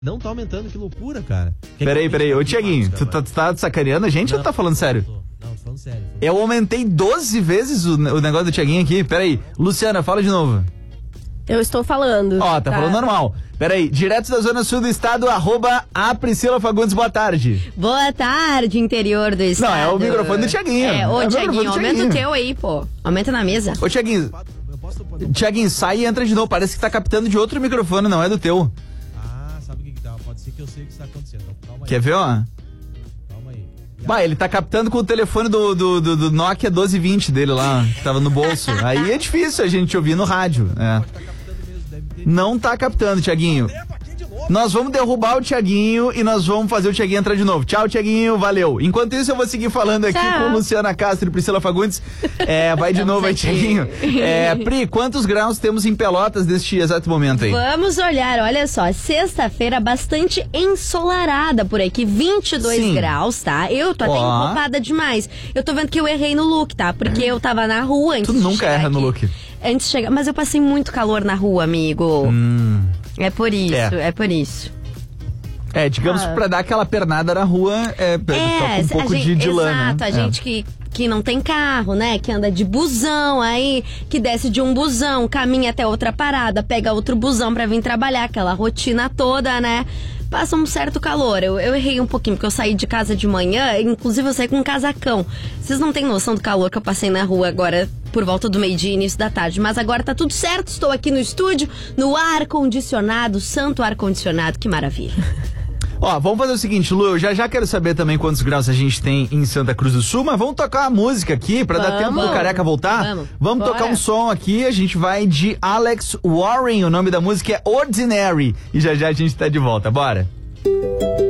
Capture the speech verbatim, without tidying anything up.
Não tá aumentando, que loucura, cara. Que peraí, que peraí. Ô, Tiaguinho, tu tá, tu tá sacaneando a gente não, ou tá falando sério? Não, tô, não, tô falando sério. Falando Eu aumentei doze vezes o, o negócio do Tiaguinho aqui. Peraí. Luciana, fala de novo. Eu estou falando. Ó, tá, tá falando normal. Peraí, direto da Zona Sul do Estado, arroba a Priscila Fagundes, boa tarde. Boa tarde, interior do estado. Não, é o microfone do Tiaguinho. É, ô, é Tiaguinho, aumenta o teu aí, pô. Aumenta na mesa. Ô, Tiaguinho, Tiaguinho, sai e entra de novo. Parece que tá captando de outro microfone, não é do teu. Ah, sabe o que que tá? Pode ser que eu sei o que está acontecendo. Então, calma aí. Quer ver, ó? Calma aí. Bah, ele tá captando com o telefone do, do, do, do Nokia doze vinte dele lá, que tava no bolso. Aí é difícil a gente ouvir no rádio. É. Não tá captando, Tiaguinho. Nós vamos derrubar o Tiaguinho e nós vamos fazer o Tiaguinho entrar de novo. Tchau, Tiaguinho, valeu. Enquanto isso, eu vou seguir falando aqui Tchau. com Luciana Castro e Priscila Fagundes. É, vai de novo aí, Tiaguinho. É, Pri, quantos graus temos em Pelotas neste exato momento aí? Vamos olhar, olha só, sexta-feira bastante ensolarada por aqui, vinte e dois Sim. graus, tá? Eu tô até Ó. encopada demais. Eu tô vendo que eu errei no look, tá? Porque eu tava na rua antes Tu de nunca chegar erra no aqui. look. Antes de chegar, mas eu passei muito calor na rua, amigo. Hum. É por isso, É. é, por isso. É, digamos, Ah. pra dar aquela pernada na rua, é, É, tá com um pouco a de, gente, de lã, exato, né? a É. gente que, que não tem carro, né? Que anda de busão aí, que desce de um busão, caminha até outra parada, pega outro busão pra vir trabalhar, aquela rotina toda, né? Passa um certo calor. Eu, eu errei um pouquinho, porque eu saí de casa de manhã, inclusive eu saí com um casacão. Vocês não têm noção do calor que eu passei na rua agora, por volta do meio-dia e início da tarde. Mas agora tá tudo certo, estou aqui no estúdio, no ar-condicionado, santo ar-condicionado, que maravilha. Ó, vamos fazer o seguinte, Lu, eu já já quero saber também quantos graus a gente tem em Santa Cruz do Sul, mas vamos tocar uma música aqui pra dar tempo do Careca voltar? Vamos. Vamos Bora. tocar um som aqui, a gente vai de Alex Warren, o nome da música é Ordinary, e já já a gente tá de volta, bora.